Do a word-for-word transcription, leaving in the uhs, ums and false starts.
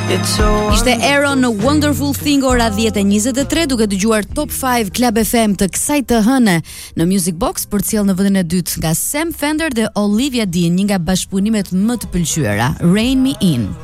Ishte Aaron në Wonderful Thing, ora dhjetë e njëzet e tre, duke dëgjuar Top pesë Club F M të kësaj të hëne në Music Box, për cilë në vendin e dytë nga Sam Fender dhe Olivia Dean, një nga bashkëpunimet më të pëlqyera, Rain Me In.